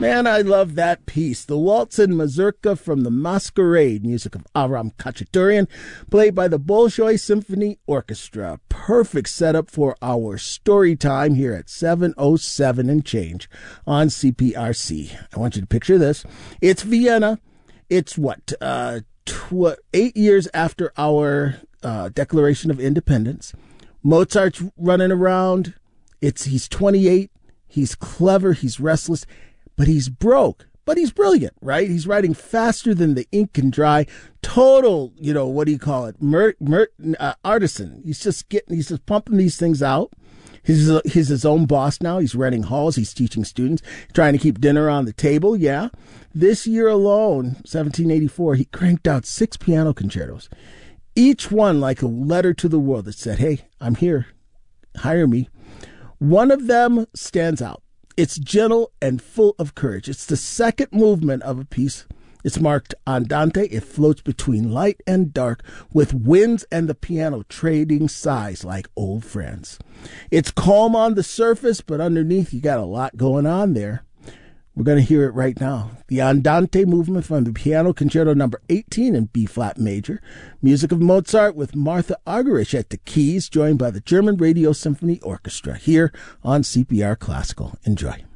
Man, I love that piece. The Waltz and Mazurka from the Masquerade, music of Aram Khachaturian, played by the Bolshoi Symphony Orchestra. Perfect setup for our story time here at 7:07 and change on CPRC. I want you to picture this. It's Vienna. It's 8 years after our Declaration of Independence. Mozart's running around. He's 28. He's clever. He's restless. But he's broke. But he's brilliant, right? He's writing faster than the ink can dry. Total, what do you call it? Artisan. He's just pumping these things out. He's his own boss now. He's renting halls. He's teaching students, trying to keep dinner on the table. Yeah. This year alone, 1784, he cranked out 6 piano concertos. Each one like a letter to the world that said, hey, I'm here. Hire me. One of them stands out. It's gentle and full of courage. It's the second movement of a piece. It's marked Andante. It floats between light and dark, with winds and the piano trading sighs like old friends. It's calm on the surface, but underneath you got a lot going on there. We're going to hear it right now. The Andante movement from the Piano Concerto number 18 in B-flat major. Music of Mozart with Martha Argerich at the keys, joined by the German Radio Symphony Orchestra here on CPR Classical. Enjoy.